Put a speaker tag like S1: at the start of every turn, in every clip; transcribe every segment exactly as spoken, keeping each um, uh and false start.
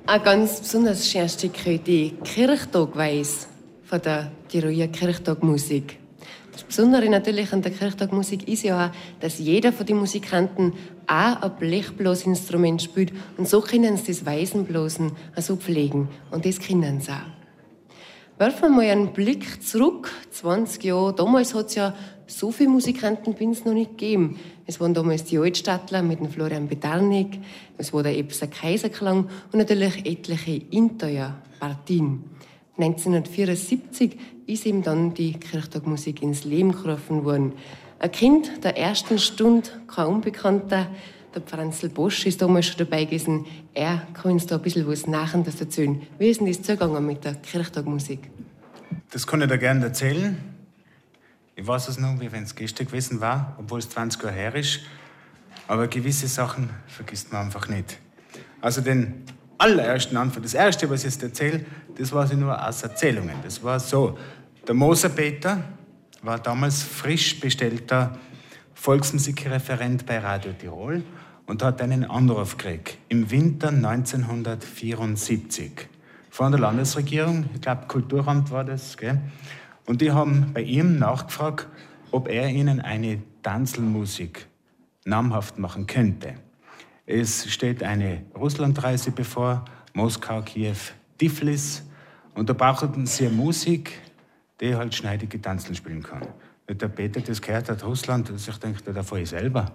S1: Ein ganz besonders schönes Stück die Kirchtagweise von der Tiroler Kirchtagmusik. Das Besondere natürlich an der Kirchtagmusik ist ja auch, dass jeder von den Musikanten auch ein Blechblasinstrument spielt und so können sie das Weisenblasen so pflegen und das können sie auch. Werfen wir mal einen Blick zurück, zwanzig Jahre. Damals hat es ja so viele Musikanten bei uns noch nicht gegeben. Es waren damals die Altstadtler mit dem Florian Bedernig, es war der Epser Kaiserklang und natürlich etliche Inteuer-Partien. neunzehnhundertvierundsiebzig ist eben dann die Kirchtagmusik ins Leben gerufen worden. Ein Kind der ersten Stunde, kein Unbekannter, der Franzl Bosch ist damals schon dabei gewesen. Er kann uns da ein bisschen was Nachhinein erzählen. Wie ist denn das zugegangen mit der Kirchtagmusik?
S2: Das kann ich dir gerne erzählen. Ich weiß es noch, wie wenn es gestern gewesen war, obwohl es zwanzig Jahre her ist. Aber gewisse Sachen vergisst man einfach nicht. Also den allerersten Anfang, das Erste, was ich jetzt erzähle, das war sie nur aus Erzählungen. Das war so, der Moser Peter war damals frisch bestellter Volksmusikreferent bei Radio Tirol und hat einen Anruf gekriegt im Winter neunzehnhundertvierundsiebzig von der Landesregierung, ich glaube Kulturamt war das, gell? Und die haben bei ihm nachgefragt, ob er ihnen eine Tanzelmusik namhaft machen könnte. Es steht eine Russlandreise bevor, Moskau, Kiew, Tiflis. Und da brauchten sie eine Musik, die halt schneidige Tanzeln spielen kann. Wenn der Peter das gehört hat, Russland, und sich denkt, da fahre ich selber.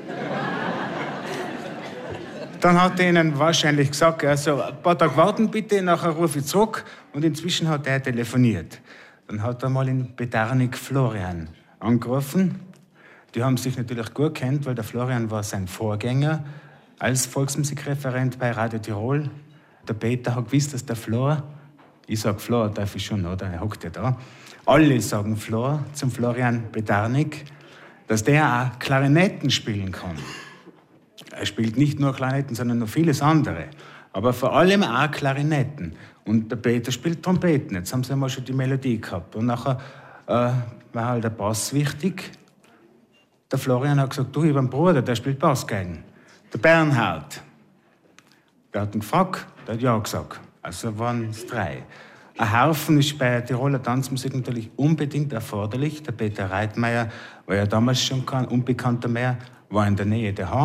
S2: Dann hat er ihnen wahrscheinlich gesagt, also ein paar Tage warten bitte, nachher rufe ich zurück. Und inzwischen hat er telefoniert. Dann hat er mal in Bedernig Florian angerufen. Die haben sich natürlich gut kennt, weil der Florian war sein Vorgänger als Volksmusikreferent bei Radio Tirol. Der Peter hat gewusst, dass der Flor, ich sag Flor, darf ich schon, oder? Er hockt ja da. Alle sagen Flor zum Florian Bedernig, dass der auch Klarinetten spielen kann. Er spielt nicht nur Klarinetten, sondern noch vieles andere. Aber vor allem auch Klarinetten. Und der Peter spielt Trompeten. Jetzt haben sie einmal schon die Melodie gehabt. Und nachher äh, war halt der Bass wichtig. Der Florian hat gesagt, du, ich habe einen Bruder, der spielt Bassgeigen. Der Bernhard. Der hat ihn gefragt, der hat ja gesagt. Also waren es drei. Ein Harfen ist bei Tiroler Tanzmusik natürlich unbedingt erforderlich. Der Peter Reitmeier war ja damals schon kein Unbekannter mehr, war in der Nähe der Hahn.